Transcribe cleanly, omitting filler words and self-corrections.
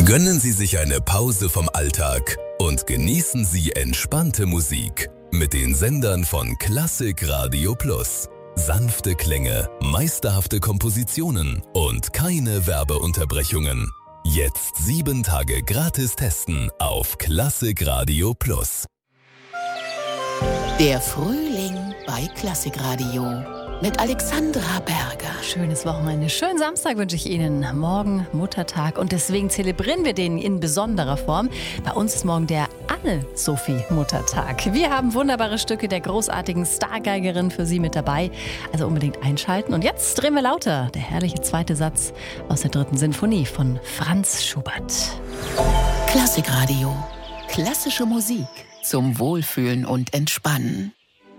Gönnen Sie sich eine Pause vom Alltag und genießen Sie entspannte Musik mit den Sendern von Klassik Radio Plus. Sanfte Klänge, meisterhafte Kompositionen und keine Werbeunterbrechungen. Jetzt 7 Tage gratis testen auf Klassik Radio Plus. Der Frühling bei Klassik Radio mit Alexandra Berger. Schönes Wochenende. Schönen Samstag wünsche ich Ihnen. Morgen Muttertag und deswegen zelebrieren wir den in besonderer Form. Bei uns ist morgen der Anne-Sophie-Muttertag. Wir haben wunderbare Stücke der großartigen Stargeigerin für Sie mit dabei. Also unbedingt einschalten. Und jetzt drehen wir lauter. Der herrliche zweite Satz aus der 3. Sinfonie von Franz Schubert. Klassik Radio. Klassische Musik zum Wohlfühlen und Entspannen.